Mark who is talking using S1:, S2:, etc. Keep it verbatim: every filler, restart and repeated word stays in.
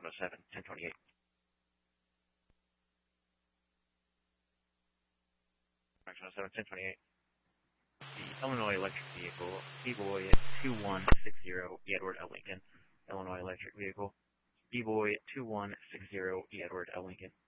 S1: oh seven, ten twenty-eight. Correction oh seven, ten twenty-eight. The Illinois Electric Vehicle, B-Boy two one six zero, E. Edward L. Lincoln. Illinois Electric Vehicle, B-Boy two one six zero, E. Edward L. Lincoln.